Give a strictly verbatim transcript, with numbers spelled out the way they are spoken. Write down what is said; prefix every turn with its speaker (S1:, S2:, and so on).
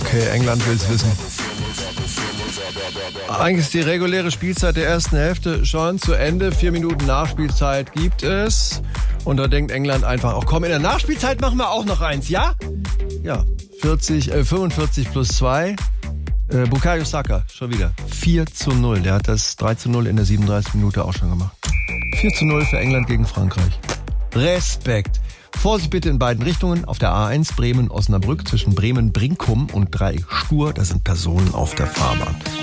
S1: Okay, England will's wissen. Eigentlich ist die reguläre Spielzeit der ersten Hälfte schon zu Ende. Vier Minuten Nachspielzeit gibt es. Und da denkt England einfach, ach komm, in der Nachspielzeit machen wir auch noch eins, ja? Ja, vierzig, äh, fünfundvierzig plus zwei. Äh, Bukayo Saka, schon wieder. vier zu null. Der hat das drei zu null in der siebenunddreißigsten Minute auch schon gemacht. vier zu null für England gegen Frankreich. Respekt. Vorsicht bitte in beiden Richtungen. Auf der A eins Bremen-Osnabrück zwischen Bremen-Brinkum und Dreieck Stur. Da sind Personen auf der Fahrbahn.